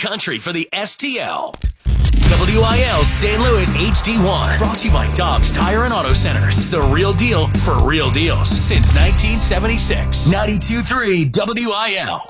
country for the STL. WIL St. Louis HD1. Brought to you by Dobbs Tire and Auto Centers. The real deal for real deals since 1976. 92.3 WIL.